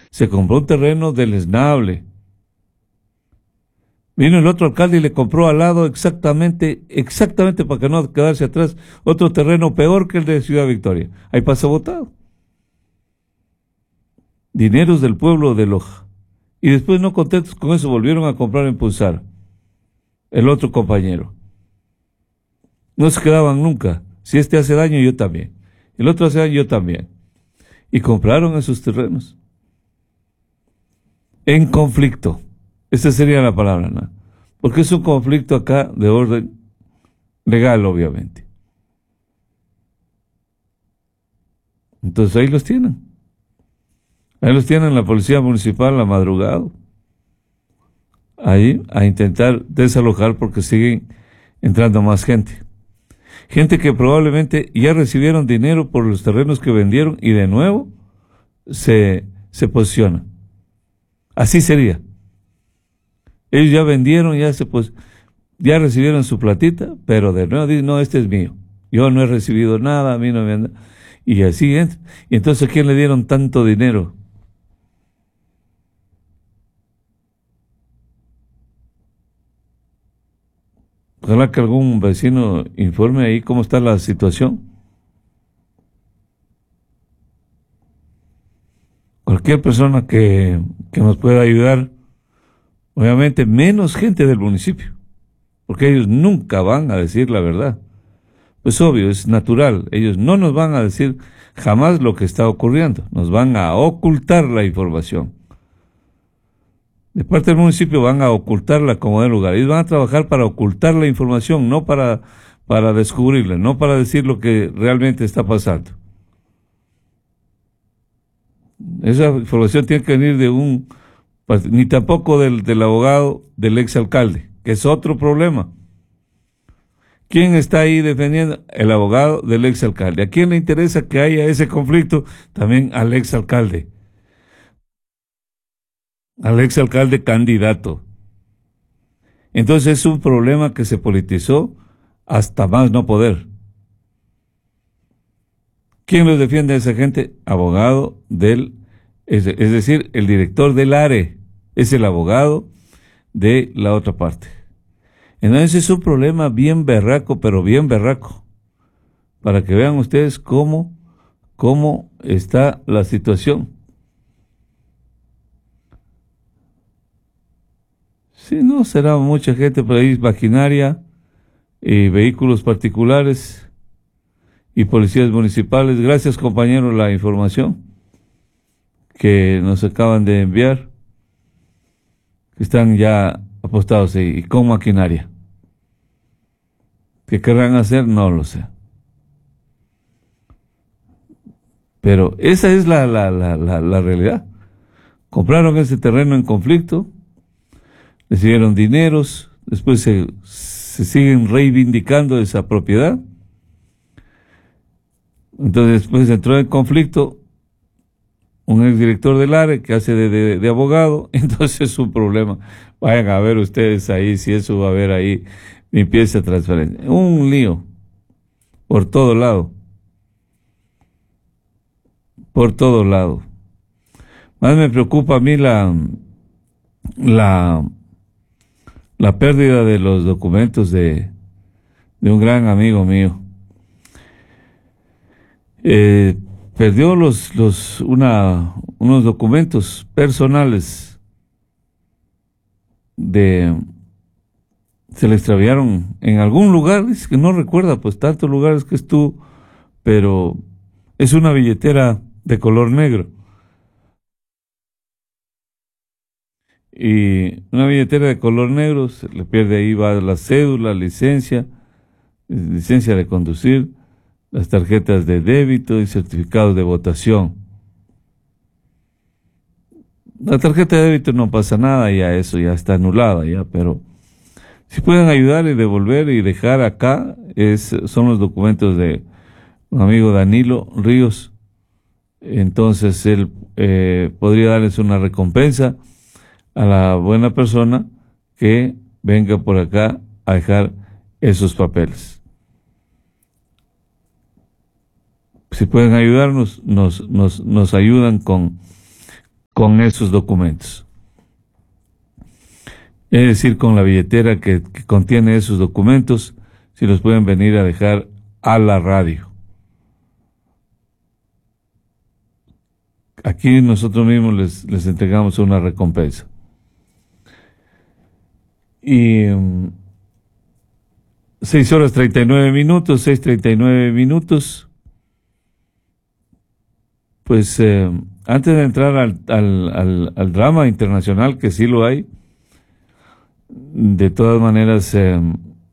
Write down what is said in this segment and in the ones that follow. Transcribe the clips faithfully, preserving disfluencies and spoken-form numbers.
Se compró un terreno deleznable. Vino el otro alcalde y le compró al lado exactamente, exactamente para que no quedarse atrás, otro terreno peor que el de Ciudad Victoria. Ahí pasa votado. Dineros del pueblo de Loja. Y después, no contentos con eso, volvieron a comprar en Pulsar. El otro compañero. No se quedaban nunca. Si este hace daño, yo también. El otro hace daño, yo también. Y compraron esos terrenos. En conflicto. Esa sería la palabra, ¿no? Porque es un conflicto acá de orden legal, obviamente. Entonces ahí los tienen. Ahí los tienen la policía municipal la madrugada. Ahí a intentar desalojar porque siguen entrando más gente. Gente que probablemente ya recibieron dinero por los terrenos que vendieron y de nuevo se, se posicionan. Así sería. Ellos ya vendieron, ya se pues, ya recibieron su platita, pero de nuevo dicen, no, este es mío. Yo no he recibido nada, a mí no me han dado. Y así entra. Y entonces, ¿a quién le dieron tanto dinero? Ojalá que algún vecino informe ahí cómo está la situación. Cualquier persona que, que nos pueda ayudar, obviamente menos gente del municipio, porque ellos nunca van a decir la verdad. Pues obvio, es natural, ellos no nos van a decir jamás lo que está ocurriendo, nos van a ocultar la información. De parte del municipio van a ocultarla como de lugar. Ellos van a trabajar para ocultar la información, no para, para descubrirla, no para decir lo que realmente está pasando. Esa información tiene que venir de un, ni tampoco del, del abogado del exalcalde, que es otro problema. ¿Quién está ahí defendiendo? El abogado del exalcalde. ¿A quién le interesa que haya ese conflicto? También al exalcalde. Al exalcalde candidato. Entonces es un problema que se politizó hasta más no poder. ¿Quién los defiende a esa gente? Abogado del, es, es decir, el director del A R E es el abogado de la otra parte. Entonces es un problema bien berraco, pero bien berraco, para que vean ustedes cómo, cómo está la situación. Sí, no, será mucha gente por ahí, maquinaria, y vehículos particulares y policías municipales. Gracias, compañeros, la información que nos acaban de enviar, que están ya apostados ahí, y con maquinaria. ¿Qué querrán hacer? No lo sé. Pero esa es la, la, la, la, la realidad. Compraron ese terreno en conflicto, recibieron dineros, después se, se siguen reivindicando esa propiedad. Entonces después entró en conflicto un exdirector del A R E que hace de, de, de abogado, entonces es un problema. Vayan a ver ustedes ahí si eso va a haber ahí limpieza de transferencia. Un lío por todo lado. Por todo lado. Más me preocupa a mí la la la pérdida de los documentos de, de un gran amigo mío. Eh, perdió los, los, una, unos documentos personales de, se le extraviaron en algún lugar, dice que no recuerda, pues tantos lugares que estuvo, pero es una billetera de color negro. Y una billetera de color negro, se le pierde ahí, va la cédula, licencia, licencia de conducir, las tarjetas de débito y certificados de votación. La tarjeta de débito no pasa nada, ya eso ya está anulada, ya, pero si pueden ayudar y devolver y dejar acá, es, son los documentos de un amigo Danilo Ríos. Entonces él eh, podría darles una recompensa a la buena persona que venga por acá a dejar esos papeles. Si pueden ayudarnos, nos, nos, nos ayudan con, con esos documentos. Es decir, con la billetera que, que contiene esos documentos, si los pueden venir a dejar a la radio. Aquí nosotros mismos les, les entregamos una recompensa. Y um, seis horas treinta y nueve minutos, seis treinta y nueve minutos. Pues eh, antes de entrar al, al, al, al drama internacional, que sí lo hay, de todas maneras eh,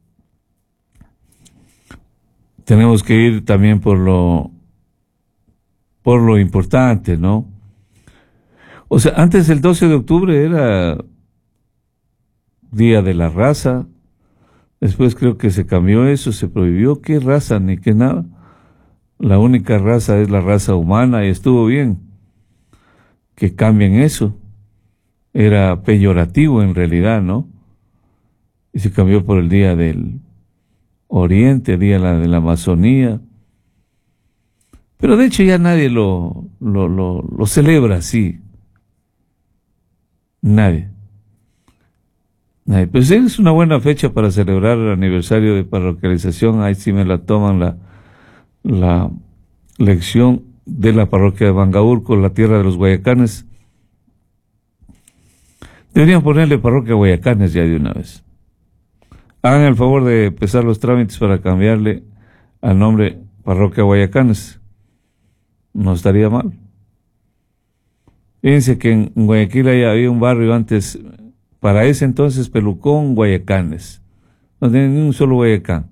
tenemos que ir también por lo por lo importante, ¿no? O sea, antes el doce de octubre era Día de la Raza, después creo que se cambió eso, se prohibió qué raza ni qué nada. La única raza es la raza humana y estuvo bien que cambien eso. Era peyorativo en realidad, ¿no? Y se cambió por el Día del Oriente, Día de la Amazonía. Pero de hecho ya nadie lo, lo, lo, lo celebra así. Nadie. Nadie. Pues es una buena fecha para celebrar el aniversario de parroquialización. Ahí sí me la toman la, la lección de la parroquia de Mangaurco, la tierra de los Guayacanes. Deberían ponerle parroquia Guayacanes ya de una vez. Hagan el favor de empezar los trámites para cambiarle al nombre parroquia Guayacanes. No estaría mal. Fíjense que en Guayaquil había un barrio antes, para ese entonces Pelucón, Guayacanes. No tenía ni un solo Guayacán.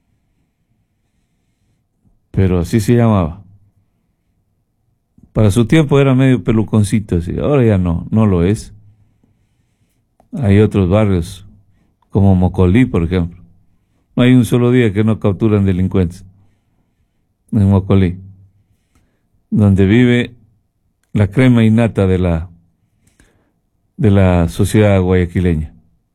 Pero así se llamaba. Para su tiempo era medio peluconcito así. Ahora ya no, no lo es. Hay otros barrios, como Mocolí, por ejemplo. No hay un solo día que no capturan delincuentes en Mocolí, donde vive la crema innata de la de la sociedad guayaquileña.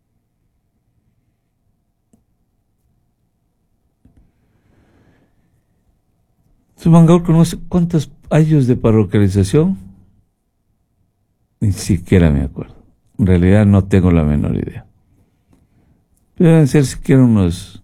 Mangaurco no sé cuántos años de parroquialización, ni siquiera me acuerdo. En realidad no tengo la menor idea. Deben ser siquiera unos...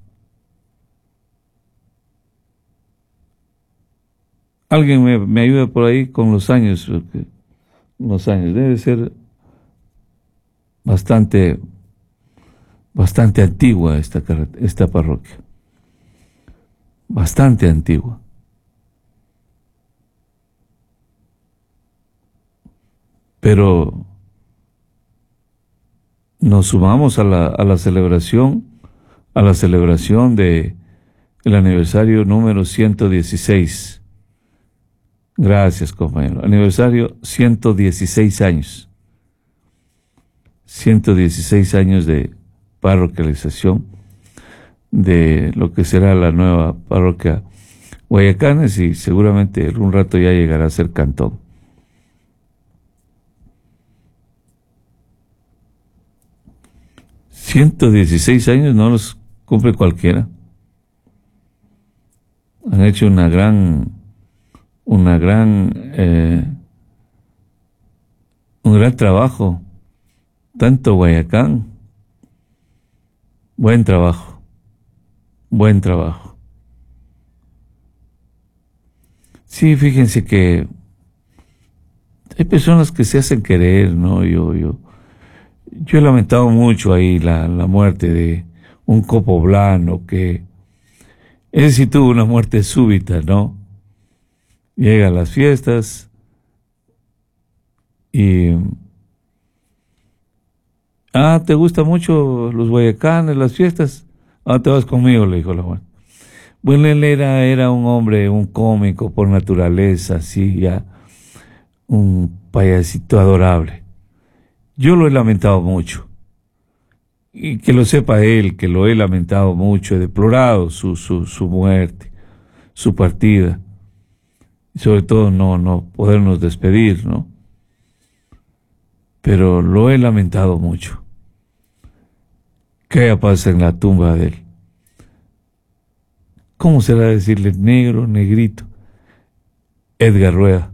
Alguien me, me ayuda por ahí con los años, porque los años, debe ser bastante, bastante antigua esta, esta parroquia. Bastante antigua. Pero nos sumamos a la, a la celebración, a la celebración de el aniversario número ciento dieciséis. Gracias, compañero. Aniversario ciento dieciséis años. ciento dieciséis años de parroquialización de lo que será la nueva parroquia Guayacanes, y seguramente en un rato ya llegará a ser cantón. ciento dieciséis años no los cumple cualquiera. Han hecho una gran, una gran, eh, un gran trabajo, tanto Guayacán. Buen trabajo, buen trabajo. Sí, fíjense que hay personas que se hacen querer, ¿no? Yo, yo, yo he lamentado mucho ahí la, la muerte de un copoblano que, ese sí tuvo una muerte súbita, ¿no? Llega a las fiestas y... Ah, ¿te gustan mucho los guayacanes, las fiestas? Ah, te vas conmigo, le dijo la muerte. Bueno, él era, era un hombre, un cómico por naturaleza, así ya, un payasito adorable. Yo lo he lamentado mucho. Y que lo sepa él, que lo he lamentado mucho, he deplorado su, su, su muerte, su partida. Y sobre todo no, no podernos despedir, ¿no? Pero lo he lamentado mucho. ¿Qué pasa en la tumba de él? ¿Cómo será decirle negro, negrito? Edgar Rueda.